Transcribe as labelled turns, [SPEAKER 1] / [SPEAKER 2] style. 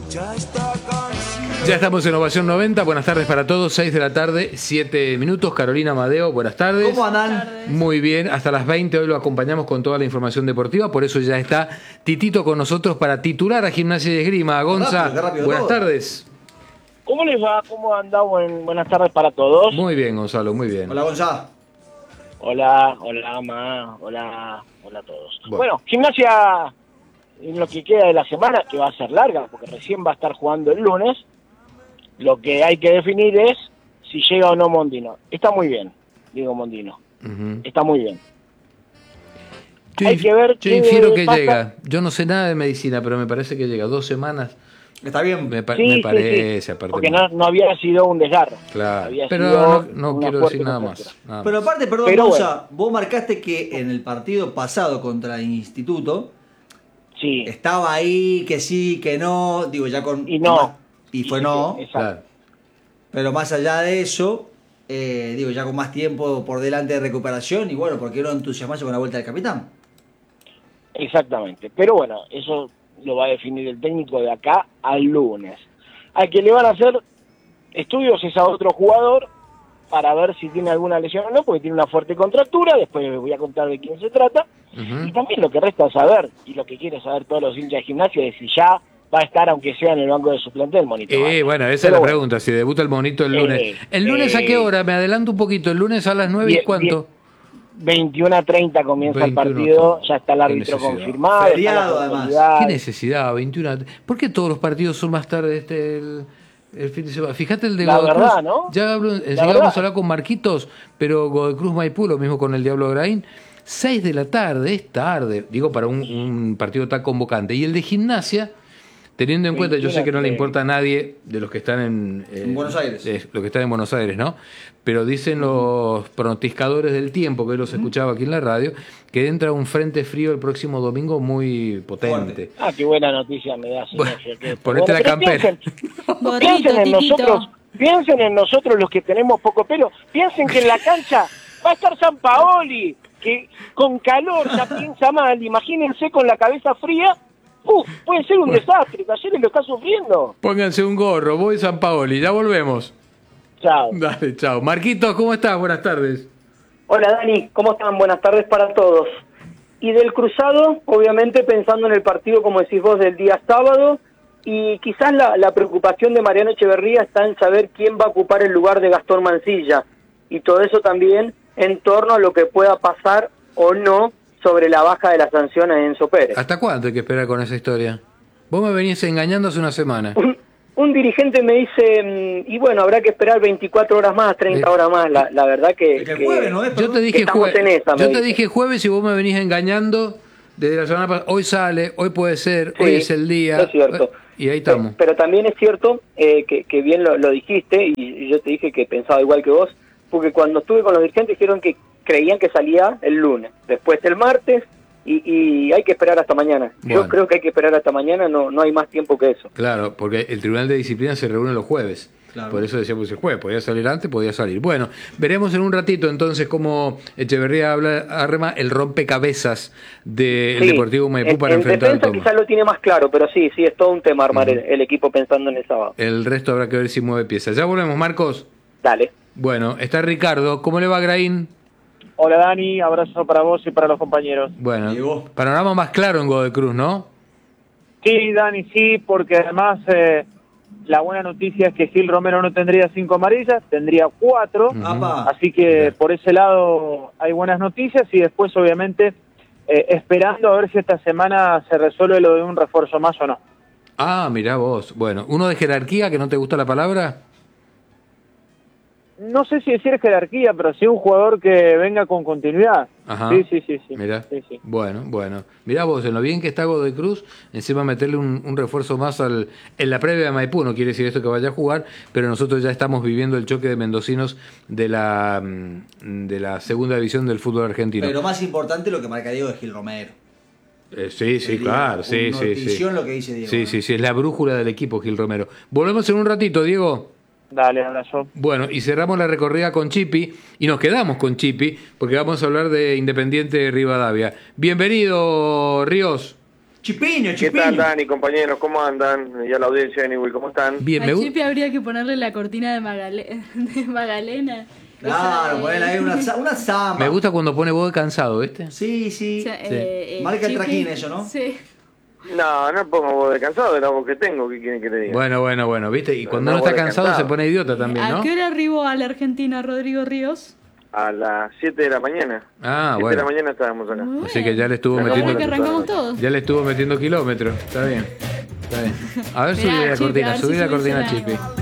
[SPEAKER 1] Ya estamos en Ovación 90, buenas tardes para todos, 6 de la tarde, 7 minutos. Carolina Amadeo, buenas tardes.
[SPEAKER 2] ¿Cómo andan?
[SPEAKER 1] Muy bien, hasta las 20 hoy lo acompañamos con toda la información deportiva, por eso ya está Titito con nosotros para titular a Gimnasia y Esgrima. Gonza, buenas tardes.
[SPEAKER 3] ¿Cómo les va? ¿Cómo anda? Buenas tardes para todos.
[SPEAKER 1] Muy bien, Gonzalo, muy bien.
[SPEAKER 2] Hola, Gonzalo.
[SPEAKER 3] Hola, Ma, hola a todos. Bueno, Gimnasia, en lo que queda de la semana, que va a ser larga, porque recién va a estar jugando el lunes, lo que hay que definir es si llega o no Mondino. Está muy bien, digo Mondino. Está muy bien. Hay que ver
[SPEAKER 1] yo infiero que llega. Yo no sé nada de medicina, pero me parece que llega 2 semanas.
[SPEAKER 2] Está bien.
[SPEAKER 1] Me parece,
[SPEAKER 3] sí.
[SPEAKER 1] Aparte.
[SPEAKER 3] Porque no había sido un desgarro.
[SPEAKER 1] Claro, pero no quiero decir nada más.
[SPEAKER 2] Pero aparte, perdón, Gonza, vos marcaste que en el partido pasado contra Instituto,
[SPEAKER 3] sí,
[SPEAKER 2] estaba ahí, que sí, que no, digo, ya con...
[SPEAKER 3] Y no.
[SPEAKER 2] Y fue no.
[SPEAKER 1] Claro.
[SPEAKER 2] Pero más allá de eso, digo, ya con más tiempo por delante de recuperación, y bueno, ¿por qué no entusiasmarse con la vuelta del capitán?
[SPEAKER 3] Exactamente. Pero bueno, eso lo va a definir el técnico de acá al lunes. Al que le van a hacer estudios es a otro jugador para ver si tiene alguna lesión o no, porque tiene una fuerte contractura. Después les voy a contar de quién se trata. Y también lo que resta saber, y lo que quiere saber todos los hinchas de Gimnasia, es si ya va a estar, aunque sea en el banco de suplente, el Monito.
[SPEAKER 1] Bueno, esa es la pregunta, si debuta el Monito el lunes. ¿El lunes a qué hora? Me adelanto un poquito. ¿El lunes a las 9 y cuánto?
[SPEAKER 3] 21:30 comienza el partido, ya está el árbitro confirmado.
[SPEAKER 2] Feriado, además.
[SPEAKER 1] ¿Qué necesidad? 21. ¿Por qué todos los partidos son más tarde el fin de semana? Fíjate el de
[SPEAKER 3] la
[SPEAKER 1] Godoy
[SPEAKER 3] verdad,
[SPEAKER 1] Cruz.
[SPEAKER 3] ¿no?
[SPEAKER 1] Ya llegamos a hablar con Marquitos, pero Godoy Cruz Maipú, lo mismo con el Diablo Graín. 6 de la tarde, es tarde, digo, para un partido tan convocante. Y el de Gimnasia, teniendo en cuenta, yo sé que no le importa a nadie de los que están en
[SPEAKER 2] Buenos Aires.
[SPEAKER 1] Los que están en Buenos Aires, ¿no? Pero dicen los pronosticadores del tiempo, que hoy los escuchaba aquí en la radio, que entra un frente frío el próximo domingo muy potente.
[SPEAKER 3] Ah, qué buena noticia me da, señor.
[SPEAKER 1] Ponete la campera.
[SPEAKER 3] Piensen en nosotros los que tenemos poco pelo. Piensen que en la cancha va a estar Sampaoli, que con calor ya piensa mal. Imagínense con la cabeza fría. Puede ser un desastre. Talleres lo está sufriendo.
[SPEAKER 1] Pónganse un gorro, voy Sampaoli, ya volvemos.
[SPEAKER 3] Chao.
[SPEAKER 1] Dale, chao. Marquitos, ¿cómo estás? Buenas tardes.
[SPEAKER 4] Hola Dani, ¿cómo están? Buenas tardes para todos. Y del cruzado, obviamente pensando en el partido, como decís vos, del día sábado, y quizás la preocupación de Mariano Echeverría está en saber quién va a ocupar el lugar de Gastón Mancilla, y todo eso también en torno a lo que pueda pasar o no sobre la baja de la sanción a Enzo Pérez.
[SPEAKER 1] ¿Hasta cuánto hay que esperar con esa historia? Vos me venís engañando hace una semana.
[SPEAKER 4] Un dirigente me dice, y bueno, habrá que esperar 24 horas más, 30 horas más. La verdad que
[SPEAKER 2] jueves, ¿no?
[SPEAKER 1] Yo te dije jueves. Yo te dije jueves y vos me venís engañando desde la semana pasada. Hoy sale, hoy puede ser,
[SPEAKER 4] sí,
[SPEAKER 1] hoy es el día.
[SPEAKER 4] Es cierto.
[SPEAKER 1] Y ahí estamos.
[SPEAKER 4] Pero también es cierto que bien lo dijiste, y yo te dije que pensaba igual que vos, porque cuando estuve con los dirigentes dijeron que creían que salía el lunes, después el martes, y hay que esperar hasta mañana. Bueno. Yo creo que hay que esperar hasta mañana, no hay más tiempo que eso.
[SPEAKER 1] Claro, porque el Tribunal de Disciplina se reúne los jueves. Claro. Por eso decíamos el jueves, podía salir antes, podía salir. Bueno, veremos en un ratito entonces cómo Echeverría arma el rompecabezas del Deportivo Maipú para enfrentar al Toma.
[SPEAKER 4] Quizás lo tiene más claro, pero sí, es todo un tema armar el equipo pensando en el sábado.
[SPEAKER 1] El resto habrá que ver si mueve piezas. Ya volvemos, Marcos.
[SPEAKER 4] Dale.
[SPEAKER 1] Bueno, está Ricardo. ¿Cómo le va, Graín?
[SPEAKER 5] Hola, Dani. Abrazo para vos y para los compañeros.
[SPEAKER 1] Bueno, panorama más claro en Godoy Cruz, ¿no?
[SPEAKER 5] Sí, Dani, sí, porque además la buena noticia es que Gil Romero no tendría 5 amarillas, tendría 4. Así que por ese lado hay buenas noticias, y después obviamente esperando a ver si esta semana se resuelve lo de un refuerzo más o no.
[SPEAKER 1] Ah, mirá vos. Bueno, ¿uno de jerarquía que no te gusta la palabra?
[SPEAKER 5] No sé si decir jerarquía, pero sí un jugador que venga con continuidad.
[SPEAKER 1] Ajá.
[SPEAKER 5] Sí.
[SPEAKER 1] Mirá.
[SPEAKER 5] Sí.
[SPEAKER 1] Bueno. Mirá vos, en lo bien que está Godoy Cruz, encima meterle un refuerzo más en la previa de Maipú. No quiere decir esto que vaya a jugar, pero nosotros ya estamos viviendo el choque de mendocinos de la segunda división del fútbol argentino.
[SPEAKER 2] Pero más importante lo que marca Diego de Gil Romero.
[SPEAKER 1] Sí, claro. Sí.
[SPEAKER 2] Lo que dice Diego.
[SPEAKER 1] Sí, es la brújula del equipo, Gil Romero. Volvemos en un ratito, Diego.
[SPEAKER 5] Dale, abrazo.
[SPEAKER 1] Bueno, y cerramos la recorrida con Chipi, y nos quedamos con Chipi, porque vamos a hablar de Independiente Rivadavia. Bienvenido, Ríos.
[SPEAKER 2] Chipiño.
[SPEAKER 6] ¿Qué tal, Dani, compañeros? ¿Cómo andan? Y a la audiencia de Newell, ¿cómo están?
[SPEAKER 1] Bien,
[SPEAKER 7] a Chipi habría que ponerle la cortina de Magalena.
[SPEAKER 2] Claro, ponerle ahí una samba.
[SPEAKER 1] Me gusta cuando pone voz de cansado, ¿viste?
[SPEAKER 2] Sí.
[SPEAKER 1] Sí.
[SPEAKER 2] Marca el trajín eso, ¿no?
[SPEAKER 7] Sí.
[SPEAKER 6] No pongo voz de cansado, es la voz que tengo, ¿qué quieren que te diga?
[SPEAKER 1] Bueno, ¿viste? Y cuando uno está cansado se pone idiota también, ¿no?
[SPEAKER 7] ¿A qué hora arribó a la Argentina Rodrigo Ríos?
[SPEAKER 6] A las 7 de la mañana. 7 de la mañana estábamos acá.
[SPEAKER 7] Bueno.
[SPEAKER 1] Así que ya le estuvo metiendo...
[SPEAKER 7] que arrancamos todos.
[SPEAKER 1] Ya le estuvo metiendo kilómetros, está bien. A ver, subí la cortina, Chipi.